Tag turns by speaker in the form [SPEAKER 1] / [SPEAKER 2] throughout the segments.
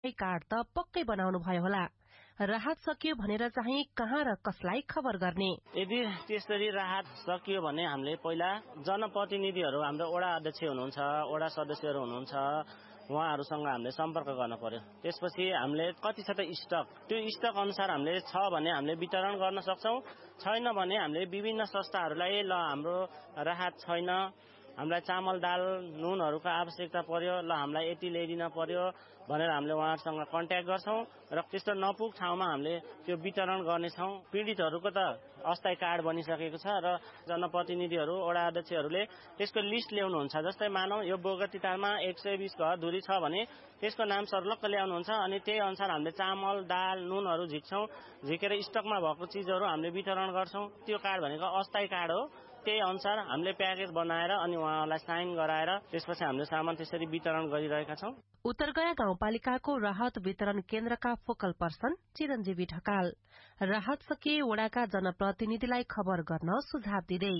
[SPEAKER 1] Card त पक्कै बनाउनु भयो होला। राहत सकियो भनेर चाहिँ कहाँ र कसलाई खबर गर्ने?
[SPEAKER 2] यदि त्यसरी राहत सकियो भने हामीले पहिला जनप्रतिनिधिहरू, हाम्रो वडा अध्यक्ष हुनुहुन्छ, वडा सदस्यहरू हुनुहुन्छ, उहाँहरूसँग हामीले सम्पर्क गर्न पर्यो। त्यसपछि हामीले कति छ त स्टक, त्यो स्टक अनुसार हामीले छ भने हामीले वितरण गर्न सक्छौं, छैन भने हामीले विभिन्न संस्थाहरूलाई ल हाम्रो राहत छैन, हामीलाई चामल दाल नुनहरूको आवश्यकता पर्यो, ल हामीलाई यति ल्याइदिन पर्यो भनेर हामीले उहाँहरूसँग कन्ट्याक्ट गर्छौं र त्यस्तो नपुग ठाउँमा हामीले त्यो वितरण गर्नेछौं। पीडितहरूको त अस्थायी कार्ड बनिसकेको छ र जनप्रतिनिधिहरू, वडा अध्यक्षहरूले त्यसको लिस्ट ल्याउनुहुन्छ। जस्तै मानौ यो बोगटीटारमा 120 घर दूरी छ भने त्यसको नाम सर्लक्क ल्याउनुहुन्छ अनि त्यही अनुसार हामीले चामल दाल नुनहरू झिक्छौं, झिकेर स्टकमा भएको चीजहरू हामीले वितरण गर्छौं। त्यो कार्ड भनेको अस्थायी कार्ड हो, त्यही अनुसार हामीले प्याकेज बनाएर अनि उहाँहरूलाई साइन गराएर त्यसपछि हामीले सामान त्यसरी वितरण गरिरहेका छौं।
[SPEAKER 1] उत्तरगया गाउँपालिकाको राहत वितरण केन्द्रका फोकल पर्सन चिरञ्जीवी ढकाल राहत सकिए वडाका जनप्रतिनिधिलाई खबर गर्न सुझाव दिँदै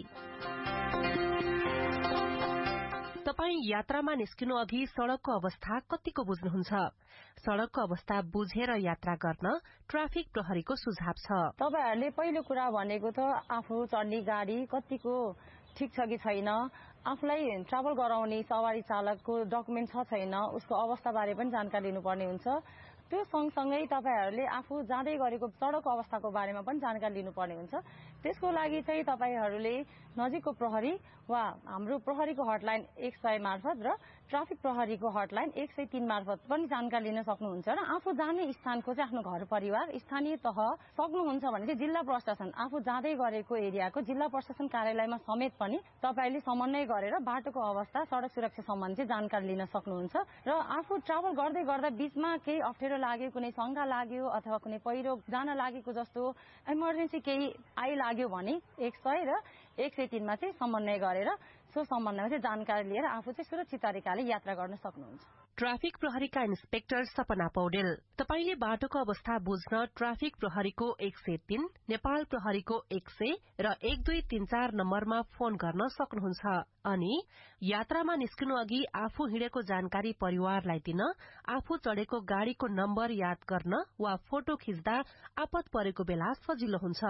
[SPEAKER 1] तपाई यात्रामा निस्किनु अघि सड़कको अवस्था कतिको बुझ्नुहुन्छ? सड़कको अवस्था बुझेर यात्रा गर्न ट्राफिक प्रहरीको सुझाव छ।
[SPEAKER 3] तपाईहरुले पहिलो कुरा भनेको त आफू चढ्ने गाडी कतिको ठीक छ कि छैन, आफूलाई ट्राभल गराउने सवारी चालकको डकुमेन्ट छ छैन, उसको अवस्था बारे पनि जानकारी लिनुपर्ने हुन्छ। त्यो सँगसँगै तपाईहरुले आफू जाँदै गरेको सडकको अवस्थाको बारेमा पनि जानकारी लिनुपर्ने हुन्छ। त्यसको लागि चाहिँ तपाईहरुले नजिकको प्रहरी वा हाम्रो प्रहरीको हटलाइन 100 मार्फत र ट्राफिक प्रहरीको हटलाइन 103 मार्फत पनि जानकारी लिन सक्नुहुन्छ र आफू जाने स्थानको चाहिँ आफ्नो घर परिवार स्थानीय तह सक्नुहुन्छ भने चाहिँ जिल्ला प्रशासन आफू जाँदै गरेको एरियाको जिल्ला प्रशासन कार्यालयमा समेत पनि तपाईले समन्वय गरेर बाटोको अवस्था सडक सुरक्षा सम्बन्धी चाहिँ जानकारी लिन सक्नुहुन्छ र आफू ट्राभल गर्दै गर्दा बीचमा केही अप्ठ्यारो लाग्यो, कुनै शंका लाग्यो अथवा कुनै पहिरो जान लागेको जस्तो इमर्जेन्सी केही आइलाग्यो भने 100 र 103 मा चाहिँ समन्वय गरेर सो सम्बन्धमा चाहिँ जानकारी लिएर आफू चाहिँ सुरक्षित तरिकाले यात्रा गर्न सक्नुहुन्छ।
[SPEAKER 1] ट्राफिक प्रहरीका इन्सपेक्टर सपना पौडेल, तपाईले बाटोको अवस्था बुझ्न ट्राफिक प्रहरीको 103, नेपाल प्रहरीको 100 र 1234 नम्बरमा फोन गर्न सक्नुहुन्छ। अनि यात्रामा निस्किनु अघि आफू हिँडेको जानकारी परिवारलाई दिन आफू चढेको गाडीको नम्बर याद गर्न वा फोटो खिच्दा आपत परेको बेला सजिलो हुन्छ।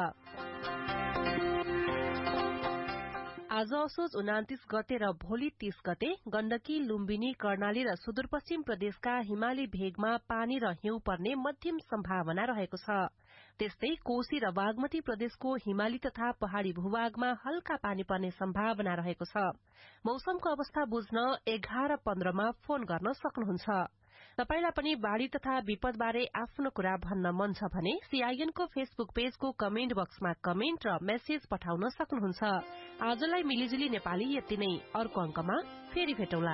[SPEAKER 1] आज असोज 29 गते र भोलि 30 गते गण्डकी, लुम्बिनी, कर्णाली र सुदूरपश्चिम प्रदेशका हिमाली भेगमा पानी र हिउँ पर्ने मध्यम सम्भावना रहेको छ। त्यस्तै कोशी र बागमती प्रदेशको हिमाली तथा पहाड़ी भूभागमा हल्का पानी पर्ने सम्भावना रहेको छ। मौसमको अवस्था बुझ्न 11:15 मा फोन गर्न सक्नुहुन्छ। तपाईलाई पनि बाढ़ी तथा विपद बारे आफ्नो कुरा भन्न मन छ भने सीआईएन को फेसबुक पेजको कमेन्ट बक्समा कमेन्ट र मेसेज पठाउन सक्नुहुन्छ। आजलाई मिलिजुली नेपाली यति नै, अर्को अंकमा फेरि भेटौला।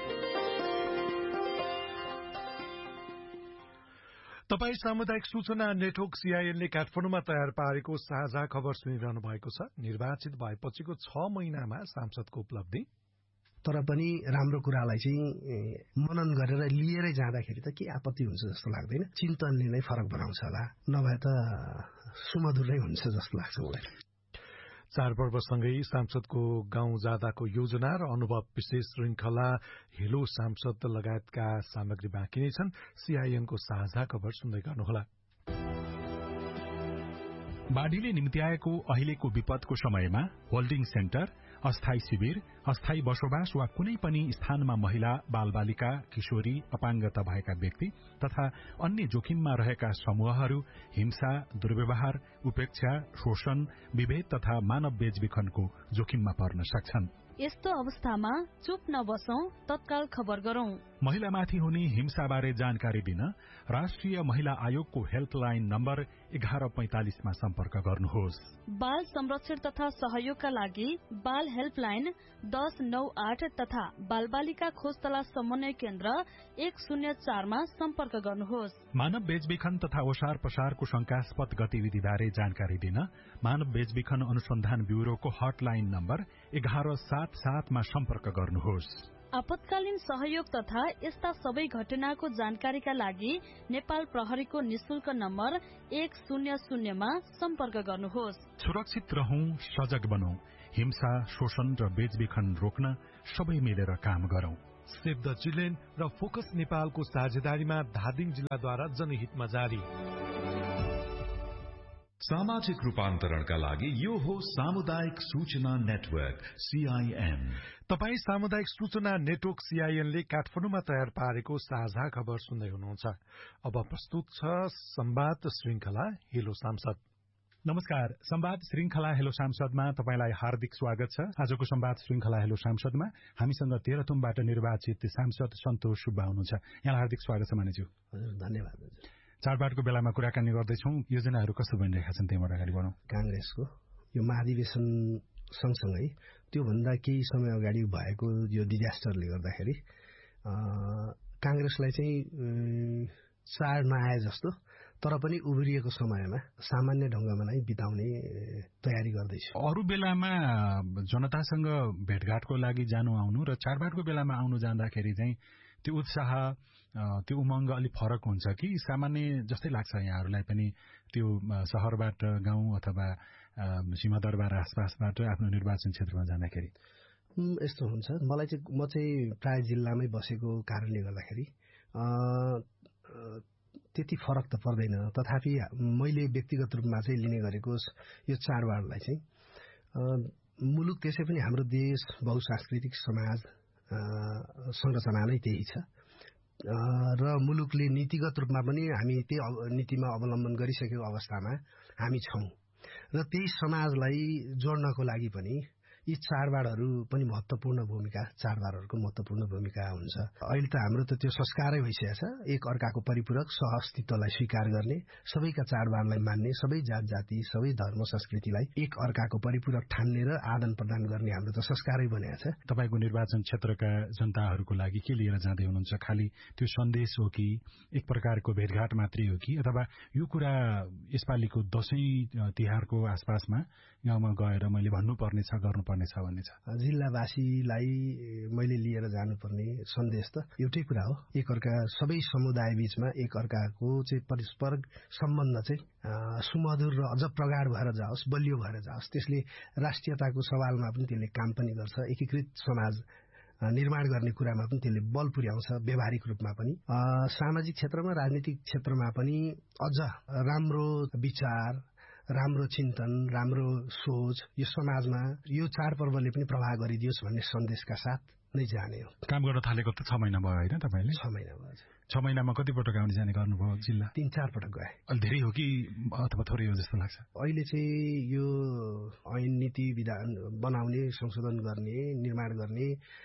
[SPEAKER 4] तपाई सामुदायिक सूचना नेटवर्क सीआईएनले काठमाडौँमा तयार पारेको साझा खबर सुनिरहनु भएको छ। निर्वाचित भएपछिको 6 महिनामा सांसदको उपलब्धि।
[SPEAKER 5] तर पनि राम्रो कुरालाई चाहिँ मनन गरेर लिएरै जाँदाखेरि त के आपत्ति हुन्छ जस्तो लाग्दैन। चिन्तनले नै फरक बनाउँछ होला, नभए त सुमधुर नै हुन्छ जस्तो लाग्छ मलाई।
[SPEAKER 4] चाडपर्वसँगै सांसदको गाउँ जाँदाको योजना र अनुभव विशेष श्रृंखला हेलो सांसद लगायतका सामग्री बाँकी नै छन्। सीआईएनको साझा खबर सुन्दै गर्नुहोला।
[SPEAKER 6] बाढ़ीले निम्त्याएको अहिलेको विपदको समयमा होल्डिङ सेन्टर, अस्थायी शिविर, अस्थायी बसोबास वा कुनै पनि स्थानमा महिला, बालबालिका, किशोरी, अपाङ्गता भएका व्यक्ति तथा अन्य जोखिममा रहेका समूहहरू हिंसा, दुर्व्यवहार, उपेक्षा, शोषण, विभेद तथा मानव बेचबिखनको जोखिममा पर्न सक्छन्।
[SPEAKER 7] यस्तो अवस्थामा चुप नबसौं, तत्काल खबर गरौं।
[SPEAKER 6] महिलामाथि हुने हिंसाबारे जानकारी दिन राष्ट्रिय महिला आयोगको हेल्पलाइन नम्बर 1145 मा सम्पर्क गर्नुहोस्।
[SPEAKER 7] बाल संरक्षण तथा सहयोगका लागि बाल हेल्पलाइन 1098 तथा बालबालिका खोज तलास समन्वय केन्द्र 104 मा सम्पर्क गर्नुहोस्।
[SPEAKER 6] मानव बेचबिखन तथा ओसार पसारको शंकास्पद गतिविधिबारे जानकारी दिन मानव बेचबिखन अनुसन्धान ब्यूरोको हटलाइन नम्बर 1177 मा सम्पर्क गर्नुहोस्।
[SPEAKER 7] आपतकालीन सहयोग तथा यस्ता सबै घटनाको जानकारीका लागि नेपाल प्रहरीको निशुल्क नम्बर 100 मा सम्पर्क गर्नुहोस्।
[SPEAKER 6] सुरक्षित रहौं, सजग बनौं, हिंसा, शोषण र बेचबिखन रोक्न सबै मिलेर काम गरौं।
[SPEAKER 4] सेभ द चिल्ड्रेन र फोकस नेपालको साझेदारीमा धादिङ जिल्लाद्वारा जनहितमा जारी।
[SPEAKER 8] सामाजिक रूपान्तरणका लागि यो हो सामुदायिक सूचना नेटवर्क CIN।
[SPEAKER 4] तपाई सामुदायिक सूचना नेटवर्क CIN ले काठमाडौँमा तयार पारेको साझा खबर सुन्दै हुनुहुन्छ। अब प्रस्तुत छ संवाद श्रृंखला हेलो सांसद।
[SPEAKER 6] नमस्कार, संवाद श्रृंखला हेलो सांसदमा तपाईलाई हार्दिक स्वागत छ। आजको संवाद श्रृंखला हेलो सांसदमा हामीसँग तेह्रथुमबाट निर्वाचित सांसद सन्तोष सुब्बा हुनुहुन्छ। यहाँलाई हार्दिक स्वागत छ मानिज्यू।
[SPEAKER 5] हजुर, धन्यवाद।
[SPEAKER 6] चाडबाडको बेलामा कुराकानी गर्दैछौँ, योजनाहरू कस्तो बनिरहेका छन् त्यहीँबाट अगाडि बढौँ।
[SPEAKER 5] कांग्रेसको यो महाधिवेशन सँगसँगै त्योभन्दा केही समय अगाडि भएको यो डिजास्टरले गर्दाखेरि कांग्रेसलाई चाहिँ चाड नआए जस्तो तर पनि उभिरिएको समयमा सामान्य ढंगमा नै बिताउने तयारी गर्दैछ।
[SPEAKER 6] अरू बेलामा जनतासँग भेटघाटको लागि जानु आउनु र चाडबाडको बेलामा आउनु जाँदाखेरि चाहिँ त्यो उत्साह त्यो उमङ्ग अलिक फरक हुन्छ कि सामान्य जस्तै लाग्छ यहाँहरूलाई पनि त्यो शहरबाट गाउँ अथवा सिंहदरबार आसपासबाट आफ्नो निर्वाचन क्षेत्रमा जाँदाखेरि?
[SPEAKER 5] यस्तो हुन्छ, म चाहिँ प्राय जिल्लामै बसेको कारणले गर्दाखेरि त्यति फरक त पर्दैन। तथापि मैले व्यक्तिगत रूपमा चाहिँ लिने गरेको यो चाडबाडलाई चाहिँ मुलुक त्यसै पनि हाम्रो देश बहुसांस्कृतिक समाज संरचना नै त्यही छ र मुलुकले नीतिगत रूपमा पनि हामी त्यही नीतिमा अवलम्बन गरिसकेको अवस्थामा हामी छौं र त्यही समाजलाई जोड्नको लागि पनि यी चाडबाडहरू पनि चाडबाडहरूको महत्वपूर्ण भूमिका हुन्छ। अहिले त हाम्रो त त्यो संस्कारै भइसकेको छ, एक अर्काको परिपूरक सहअस्तित्वलाई स्वीकार गर्ने, सबैका चाडबाडलाई मान्ने, सबै जात जाति सबै धर्म संस्कृतिलाई एक अर्काको परिपूरक ठान्ने र आदान प्रदान गर्ने हाम्रो त संस्कारै बनेको छ।
[SPEAKER 6] तपाईको निर्वाचन क्षेत्रका जनताहरूको लागि के लिएर जाँदै हुनुहुन्छ? खाली त्यो सन्देश हो कि एक प्रकारको भेटघाट मात्रै हो कि अथवा यो कुरा यसपालिको दशैं तिहारको आसपासमा गाउँमा गएर मैले भन्नुपर्ने छ गर्नुपर्ने छ भन्ने छ?
[SPEAKER 5] जिल्लावासीलाई मैले लिएर जानुपर्ने सन्देश त एउटै कुरा हो, एक अर्का सबै समुदाय बीचमा एक अर्काको चाहिँ परस्पर सम्बन्ध चाहिँ सुमधुर र अझ प्रगाढ भएर जाओस्, बलियो भएर जाओस्। त्यसले राष्ट्रियताको सवालमा पनि त्यसले काम पनि गर्छ, एकीकृत समाज निर्माण गर्ने कुरामा पनि त्यसले बल पुर्याउँछ, व्यावहारिक रूपमा पनि सामाजिक क्षेत्रमा राजनीतिक क्षेत्रमा पनि अझ राम्रो विचार, राम्रो चिन्तन, राम्रो सोच यो समाजमा यो चाडपर्वले पनि प्रभाव गरिदियोस् भन्ने सन्देशका साथ नै जाने हो।
[SPEAKER 6] काम गर्न थालेको त 6 महिना भयो होइन तपाईले?
[SPEAKER 5] 6 महिना भयो।
[SPEAKER 6] 6 महिनामा कति पटक आउने जाने गर्नुभयो जिल्ला?
[SPEAKER 5] 3-4 पटक गए।
[SPEAKER 6] अलि धेरै हो कि अथवा थोरै हो जस्तो लाग्छ?
[SPEAKER 5] अहिले चाहिँ यो ऐन नीति विधान बनाउने, संशोधन गर्ने, निर्माण गर्ने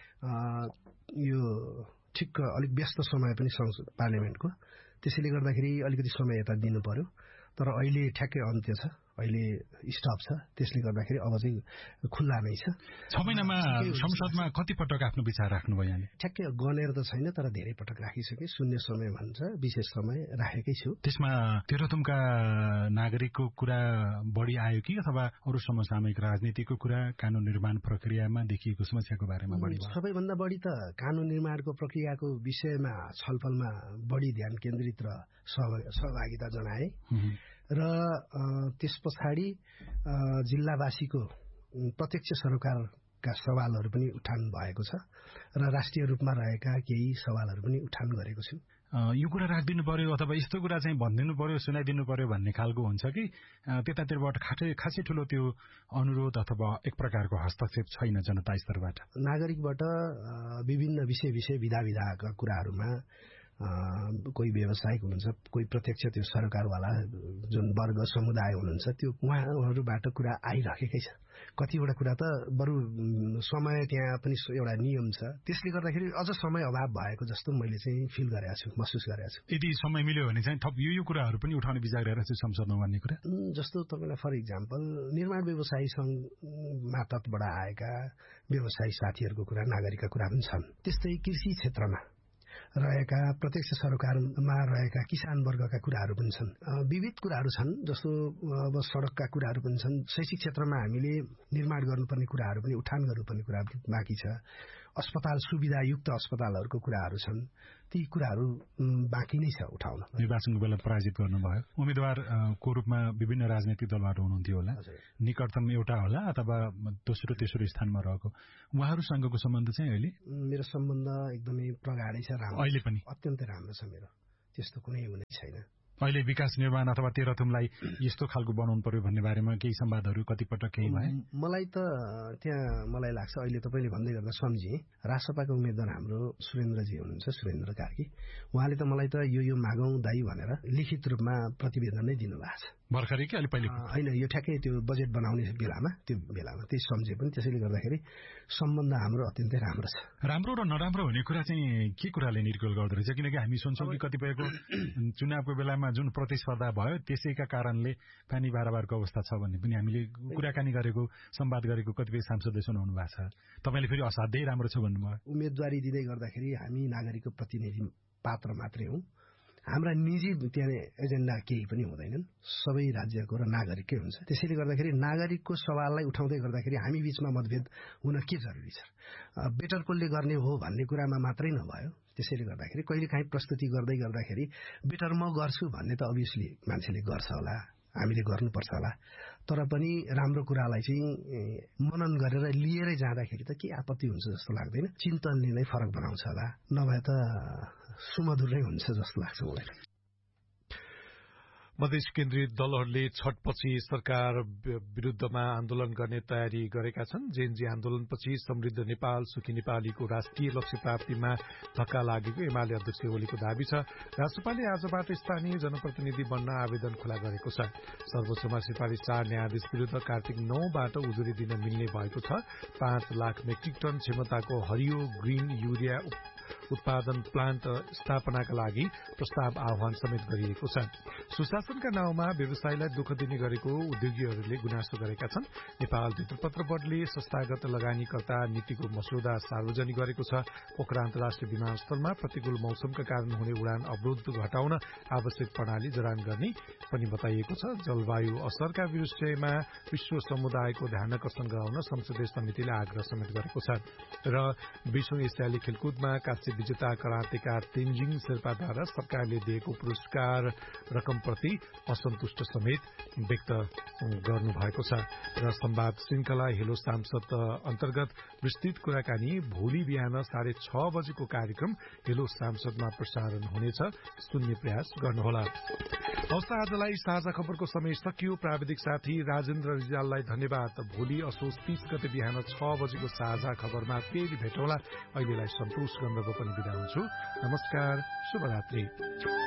[SPEAKER 5] यो ठिक्क अलिक व्यस्त समय पनि पार्लियामेन्टको, त्यसैले गर्दाखेरि अलिकति समय यता दिनु पर्यो। तर अहिले ठ्याक्कै अन्त्य छ, अहिले स्टप छ, त्यसले गर्दाखेरि अब चाहिँ खुल्ला नै छ।
[SPEAKER 6] 6 महिनामा संसदमा कति पटक आफ्नो विचार राख्नुभयो यहाँले?
[SPEAKER 5] ठ्याक्कै गनेर त छैन, तर धेरै पटक राखिसके। शून्य समय भन्छ, विशेष समय राखेकै छु।
[SPEAKER 6] त्यसमा तेह्रथुमका नागरिकको कुरा बढी आयो कि अथवा अरू समसामयिक राजनीतिको कुरा, कानून निर्माण प्रक्रियामा देखिएको समस्याको बारेमा बढी?
[SPEAKER 5] सबैभन्दा बढी त कानून निर्माणको प्रक्रियाको विषयमा छलफलमा बढी ध्यान केन्द्रित र सहभागिता जनाए र त्यस पछाडि जिल्लावासीको प्रत्यक्ष सरकारका सवालहरू पनि उठान भएको छ र राष्ट्रिय रूपमा रहेका केही सवालहरू पनि उठान गरेको छु।
[SPEAKER 6] यो कुरा राखिदिनु पर्यो अथवा यस्तो कुरा चाहिँ भनिदिनु पर्यो, सुनाइदिनु पर्यो भन्ने खालको हुन्छ कि त्यतातिरबाट खासै ठुलो त्यो अनुरोध अथवा एक प्रकारको हस्तक्षेप छैन जनता स्तरबाट?
[SPEAKER 5] नागरिकबाट विभिन्न विषय विधा कुराहरूमा कोही व्यवसायिक हुनुहुन्छ, कोही प्रत्यक्ष त्यो सरकारवाला जुन वर्ग समुदाय हुनुहुन्छ, त्यो उहाँहरूबाट कुरा आइरहेकै छ। कतिवटा कुरा त बरु समय त्यहाँ पनि एउटा नियम छ, त्यसले गर्दाखेरि अझ समय अभाव भएको जस्तो मैले चाहिँ फिल गरेको छु, महसुस गरेको छु।
[SPEAKER 6] यदि समय मिल्यो भने चाहिँ थप यो कुराहरू पनि उठाउने विचार गरेर चाहिँ संसदमा भन्ने कुरा
[SPEAKER 5] जस्तो तपाईँलाई फर इक्जाम्पल निर्माण व्यवसायी सङ्घ मातहतबाट आएका व्यवसायी साथीहरूको कुरा, नागरिकका कुरा पनि छन्। त्यस्तै कृषि क्षेत्रमा रहेका प्रत्यक्ष सरकारमा रहेका किसान वर्गका कुराहरू पनि छन्। विविध कुराहरू छन्, जस्तो अब सडकका कुराहरू पनि छन्। शैक्षिक क्षेत्रमा हामीले निर्माण गर्नुपर्ने कुराहरू पनि उठान गर्नुपर्ने कुरा बाँकी छ। अस्पताल सुविधायुक्त अस्पतालहरूको कुराहरू छन्, ती कुराहरू बाँकी नै छ उठाउन।
[SPEAKER 6] निर्वाचनको बेला पराजित गर्नुभयो, उम्मेद्वारको रूपमा विभिन्न राजनैतिक दलबाट हुनुहुन्थ्यो होला, निकटतम एउटा होला अथवा दोस्रो तेस्रो स्थानमा रहेको, उहाँहरूसँगको सम्बन्ध चाहिँ अहिले?
[SPEAKER 5] मेरो सम्बन्ध एकदमै प्रगाढै छ, राम्रो,
[SPEAKER 6] अहिले पनि
[SPEAKER 5] अत्यन्तै राम्रो छ मेरो, त्यस्तो कुनै हुने छैन।
[SPEAKER 6] अहिले विकास निर्माण अथवा तेह्रथुमलाई यस्तो खालको बनाउनु पर्यो भन्ने बारेमा केही संवादहरू कतिपटक केही भए?
[SPEAKER 5] मलाई त त्यहाँ मलाई लाग्छ, अहिले तपाईँले भन्दै गर्दा सम्झेँ, रासपाका उम्मेद्वार हाम्रो सुरेन्द्रजी हुनुहुन्छ, सुरेन्द्र कार्की, उहाँले त मलाई त यो मागौँ दाई भनेर लिखित रूपमा प्रतिवेदन नै दिनुभएको छ।
[SPEAKER 6] भर्खरै कि अलि पहिले?
[SPEAKER 5] होइन, यो ठ्याक्कै त्यो बजेट बनाउने बेलामा त्यही सम्झे पनि। त्यसैले गर्दाखेरि सम्बन्ध हाम्रो अत्यन्तै राम्रो छ।
[SPEAKER 6] राम्रो र नराम्रो हुने कुरा चाहिँ के कुराले निर्कुल गर्दो रहेछ? किनकि हामी सुन्छौँ कि कतिपयको चुनावको बेलामा जुन प्रतिस्पर्धा भयो त्यसैका कारणले पानी बाराबारको अवस्था छ भन्ने पनि हामीले कुराकानी गरेको, संवाद गरेको कतिपय सांसदले सुनाउनु भएको छ। तपाईँले फेरि असाध्यै राम्रो छ भन्नुभयो।
[SPEAKER 5] उम्मेदवारी दिँदै गर्दाखेरि हामी नागरिकको प्रतिनिधि पात्र मात्रै हौँ, हाम्रा निजी त्यहाँ एजेन्डा केही पनि हुँदैनन्, सबै राज्यको र नागरिककै हुन्छ। त्यसैले गर्दाखेरि नागरिकको सवाललाई उठाउँदै गर्दाखेरि हामी बीचमा मतभेद हुन के जरुरी छ? बेटर कसले गर्ने हो भन्ने कुरामा मात्रै नभयो। त्यसैले गर्दाखेरि कहिलेकाहीँ प्रस्तुति गर्दै गर्दाखेरि बेटर म गर्छु भन्ने त अभियसली मान्छेले गर्छ होला, हामीले गर्नुपर्छ होला, तर पनि राम्रो कुरालाई चाहिँ मनन गरेर लिएरै जाँदाखेरि त के आपत्ति हुन्छ जस्तो लाग्दैन। चिन्तनले नै फरक बनाउँछ होला, नभए त सुमधुर नै हुन्छ जस्तो लाग्छ मलाई।
[SPEAKER 4] मधेस केन्द्रित दलहरूले छठपछि सरकार विरुद्धमा आन्दोलन गर्ने तयारी गरेका छन्। जेएनजी आन्दोलनपछि समृद्ध नेपाल सुखी नेपालीको राष्ट्रिय लक्ष्य प्राप्तिमा धक्का लागेको एमाले अध्यक्ष ओलीको दावी छ। राष्ट्रपालले आजबाट स्थानीय जनप्रतिनिधि बन्न आवेदन खुला गरेको छ। सर्वोच्चमा सिफारिस 4 न्यायाधीश विरुद्ध कार्तिक 9बाट उजुरी दिन मिल्ने भएको छ। 5 लाख मेट्रिक टन क्षमताको हरियो ग्रीन युरिया उत्पादन प्लान्ट स्थापनाका लागि प्रस्ताव आह्वान समेत गरिएको छ। सुशासनका नाउँमा व्यवसायलाई दुःख दिने गरेको उद्योगीहरूले गुनासो गरेका छन्। नेपाल भित्रपत्र बोर्डले संस्थागत लगानीकर्ता नीतिको मसौदा सार्वजनिक गरेको छ। पोखरा अन्तर्राष्ट्रिय विमानस्थलमा प्रतिकूल मौसमका कारण हुने उडान अवरोध घटाउन आवश्यक प्रणाली जडान गर्ने पनि बताइएको छ। जलवायु असरका विषयमा विश्व समुदायको ध्यान आकर्षण गराउन संसदीय समितिले आग्रह समेत गरेको छ। र 20औं एसियाली खेलकुदमा काँस्य विजेता करातेका तेन्जिङ शेर्पाद्वारा सरकारले दिएको पुरस्कार रकमप्रति असन्तुष्ट समेत व्यक्त गर्नुभएको छ। र संवाद श्रृंखला हेलो सांसद अन्तर्गत विस्तृत कुराकानी भोलि बिहान 6:30 बजेको कार्यक्रम हेलो सांसदमा प्रसारण हुनेछ, सुन्ने प्रयास गर्नुहोला। हवस्, आजलाई साझा खबरको समय सकियो। प्राविधिक साथी राजेन्द्र रिजाललाई धन्यवाद। भोलि असोज 30 गते बिहान 6 बजेको साझा खबरमा फेरि भेटौँला। अहिलेलाई सन्तोष गन्धर्व पनि बिदा हुन्छु। नमस्कार, शुभरात्रि।